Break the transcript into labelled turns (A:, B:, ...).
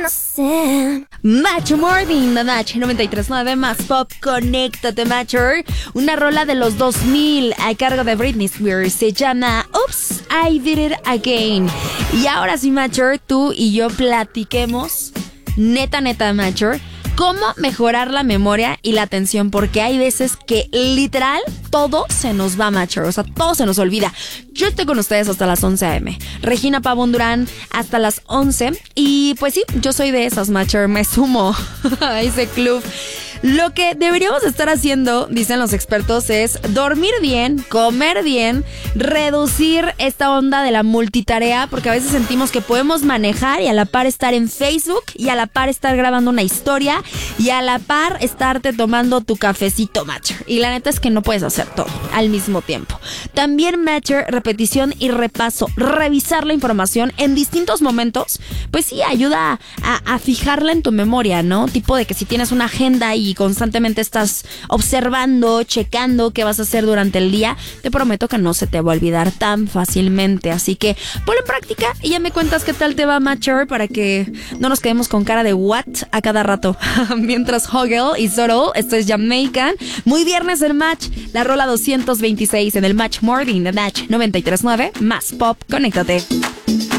A: Match Morning, The Match 93.9 más Pop, conéctate Matcher. Una rola de los 2000 a cargo de Britney Spears. Se llama Oops, I Did It Again. Y ahora sí, Matcher, tú y yo platiquemos, neta, Matcher, cómo mejorar la memoria y la atención, porque hay veces que literal todo se nos va, Matcher, o sea, todo se nos olvida. Yo estoy con ustedes hasta las 11 a.m. Regina Pavón Durán hasta las 11. Y pues sí, yo soy de esas, Matcher, me sumo a ese club. Lo que deberíamos estar haciendo, dicen los expertos, es dormir bien, comer bien, reducir esta onda de la multitarea, porque a veces sentimos que podemos manejar y a la par estar en Facebook y a la par estar grabando una historia y a la par estarte tomando tu cafecito, Matcher. Y la neta es que no puedes hacer todo al mismo tiempo. También, Matcher, repetición y repaso, revisar la información en distintos momentos, pues sí, ayuda a fijarla en tu memoria, ¿no? Tipo de que si tienes una agenda y constantemente estás observando, checando qué vas a hacer durante el día, te prometo que no se te va a olvidar tan fácilmente. Así que ponlo en práctica y ya me cuentas qué tal te va, Matcher, para que no nos quedemos con cara de what a cada rato. Mientras Hogel y Sorrel, esto es Jamaican. Muy viernes el Match, la rola 226 en el Match Morning, The Match 93.9 más Pop, conéctate.